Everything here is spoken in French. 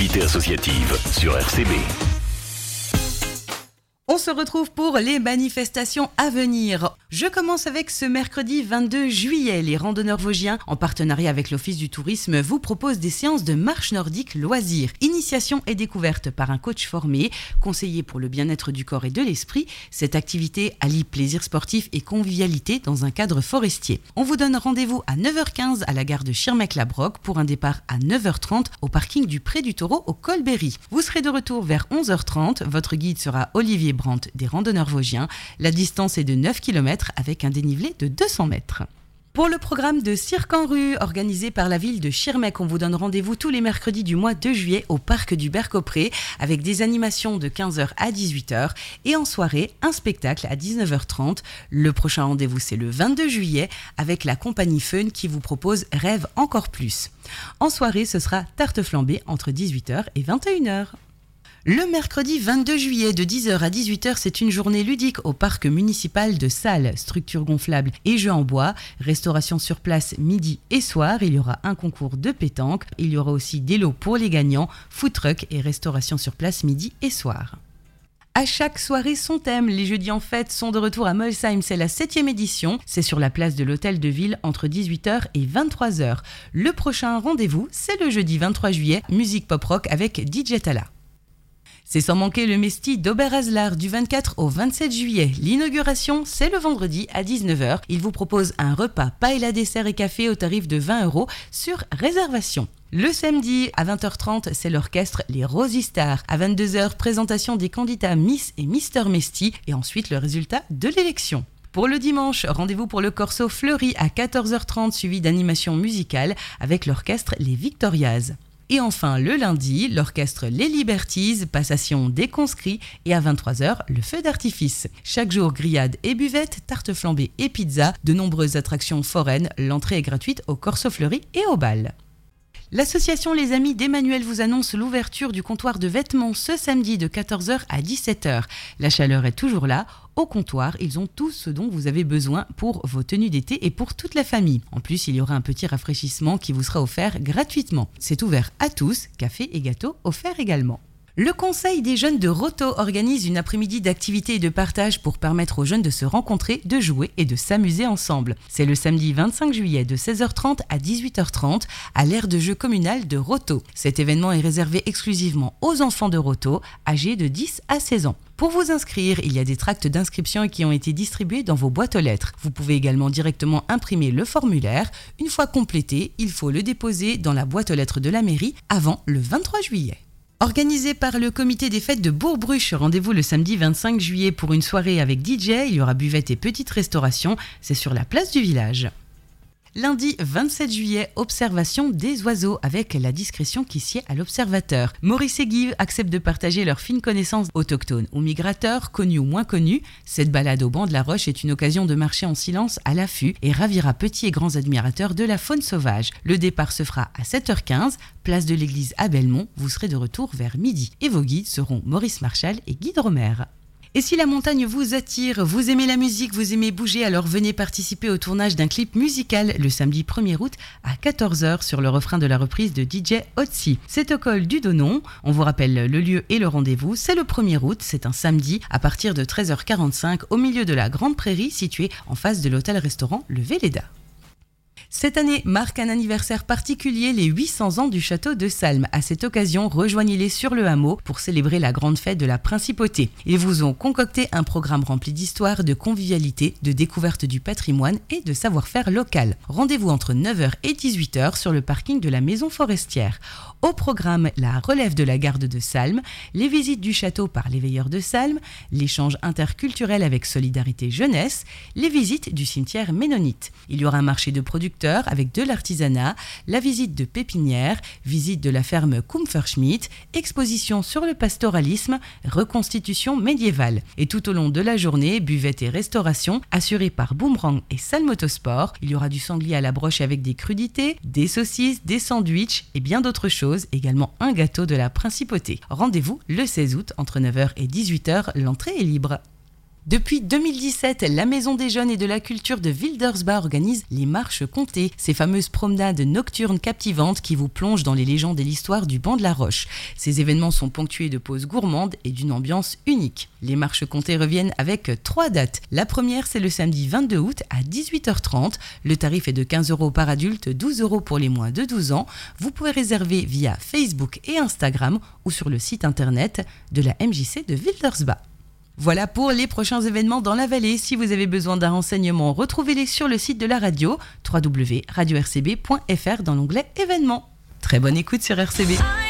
l'activité associative sur RCB. On se retrouve pour les manifestations à venir. Je commence avec ce mercredi 22 juillet. Les randonneurs vosgiens, en partenariat avec l'Office du tourisme, vous proposent des séances de marche nordique loisirs. Initiation et découverte par un coach formé, conseiller pour le bien-être du corps et de l'esprit. Cette activité allie plaisir sportif et convivialité dans un cadre forestier. On vous donne rendez-vous à 9h15 à la gare de Schirmeck-Labroc pour un départ à 9h30 au parking du Pré du Taureau au Colberry. Vous serez de retour vers 11h30. Votre guide sera Olivier Brandt des randonneurs vosgiens. La distance est de 9 km avec un dénivelé de 200 mètres. Pour le programme de Cirque en rue, organisé par la ville de Schirmeck, on vous donne rendez-vous tous les mercredis du mois de juillet au parc du Berc-au-Pré avec des animations de 15h à 18h et en soirée, un spectacle à 19h30. Le prochain rendez-vous, c'est le 22 juillet avec la compagnie Fun qui vous propose Rêve encore plus. En soirée, ce sera tarte flambée entre 18h et 21h. Le mercredi 22 juillet de 10h à 18h, c'est une journée ludique au parc municipal de Salles. Structure gonflable et jeux en bois, restauration sur place midi et soir. Il y aura un concours de pétanque. Il y aura aussi des lots pour les gagnants, food truck et restauration sur place midi et soir. À chaque soirée, son thème. Les jeudis en fête sont de retour à Molsheim. C'est la 7e édition. C'est sur la place de l'Hôtel de Ville entre 18h et 23h. Le prochain rendez-vous, c'est le jeudi 23 juillet. Musique pop-rock avec DJ Tala. C'est sans manquer le Mesti d'Oberazlar du 24 au 27 juillet. L'inauguration, c'est le vendredi à 19h. Il vous propose un repas, paella, dessert et café au tarif de 20 € sur réservation. Le samedi à 20h30, c'est l'orchestre Les Rosy Stars. À 22h, présentation des candidats Miss et Mister Mesti et ensuite le résultat de l'élection. Pour le dimanche, rendez-vous pour le Corso Fleuri à 14h30 suivi d'animation musicale avec l'orchestre Les Victorias. Et enfin, le lundi, l'orchestre Les Liberties, passation des conscrits et à 23h, le feu d'artifice. Chaque jour, grillade et buvette, tarte flambée et pizza, de nombreuses attractions foraines, l'entrée est gratuite au Corso Fleuri et au bal. L'association Les Amis d'Emmanuel vous annonce l'ouverture du comptoir de vêtements ce samedi de 14h à 17h. La chaleur est toujours là. Au comptoir, ils ont tout ce dont vous avez besoin pour vos tenues d'été et pour toute la famille. En plus, il y aura un petit rafraîchissement qui vous sera offert gratuitement. C'est ouvert à tous, café et gâteaux offerts également. Le Conseil des jeunes de Roto organise une après-midi d'activités et de partage pour permettre aux jeunes de se rencontrer, de jouer et de s'amuser ensemble. C'est le samedi 25 juillet de 16h30 à 18h30 à l'aire de jeu communal de Roto. Cet événement est réservé exclusivement aux enfants de Roto, âgés de 10 à 16 ans. Pour vous inscrire, il y a des tracts d'inscription qui ont été distribués dans vos boîtes aux lettres. Vous pouvez également directement imprimer le formulaire. Une fois complété, il faut le déposer dans la boîte aux lettres de la mairie avant le 23 juillet. Organisé par le comité des fêtes de Bourg-Bruche, rendez-vous le samedi 25 juillet pour une soirée avec DJ, il y aura buvette et petite restauration, c'est sur la place du village. Lundi 27 juillet, observation des oiseaux avec la discrétion qui sied à l'observateur. Maurice et Guy acceptent de partager leurs fines connaissances autochtones ou migrateurs, connus ou moins connus. Cette balade au banc de la Roche est une occasion de marcher en silence à l'affût et ravira petits et grands admirateurs de la faune sauvage. Le départ se fera à 7h15, place de l'église à Belmont. Vous serez de retour vers midi et vos guides seront Maurice Marchal et Guy Dromer. Et si la montagne vous attire, vous aimez la musique, vous aimez bouger, alors venez participer au tournage d'un clip musical le samedi 1er août à 14h sur le refrain de la reprise de DJ Otzi. C'est au col du Donon. On vous rappelle le lieu et le rendez-vous. C'est le 1er août, c'est un samedi à partir de 13h45 au milieu de la Grande Prairie située en face de l'hôtel-restaurant Le Véleda. Cette année marque un anniversaire particulier, les 800 ans du château de Salm. À cette occasion, rejoignez-les sur le hameau pour célébrer la grande fête de la principauté. Ils vous ont concocté un programme rempli d'histoire, de convivialité, de découverte du patrimoine et de savoir-faire local. Rendez-vous entre 9h et 18h sur le parking de la maison forestière. Au programme, la relève de la garde de Salm, les visites du château par les veilleurs de Salm, l'échange interculturel avec Solidarité Jeunesse, les visites du cimetière ménonite. Il y aura un marché de producteurs avec de l'artisanat, la visite de pépinières, visite de la ferme Kumferschmidt, exposition sur le pastoralisme, reconstitution médiévale. Et tout au long de la journée, buvette et restauration assurée par Boomerang et Salm Motosport. Il y aura du sanglier à la broche avec des crudités, des saucisses, des sandwichs et bien d'autres choses, également un gâteau de la principauté. Rendez-vous le 16 août entre 9h et 18h, l'entrée est libre. Depuis 2017, la Maison des Jeunes et de la Culture de Wildersbach organise les Marches Comtées, ces fameuses promenades nocturnes captivantes qui vous plongent dans les légendes et l'histoire du Banc de la Roche. Ces événements sont ponctués de pauses gourmandes et d'une ambiance unique. Les Marches Comtées reviennent avec 3 dates. La première, c'est le samedi 22 août à 18h30. Le tarif est de 15 € par adulte, 12 € pour les moins de 12 ans. Vous pouvez réserver via Facebook et Instagram ou sur le site internet de la MJC de Wildersbach. Voilà pour les prochains événements dans la vallée. Si vous avez besoin d'un renseignement, retrouvez-les sur le site de la radio, www.radio-rcb.fr dans l'onglet événements. Très bonne écoute sur RCB.